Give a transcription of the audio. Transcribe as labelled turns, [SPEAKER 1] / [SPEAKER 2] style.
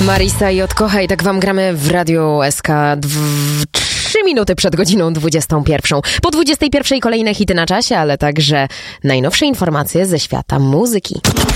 [SPEAKER 1] Marisa i Odkochaj, tak wam gramy w Radiu SK 3 minuty przed godziną 21. Po 21 kolejne hity na czasie, ale także najnowsze informacje ze świata muzyki.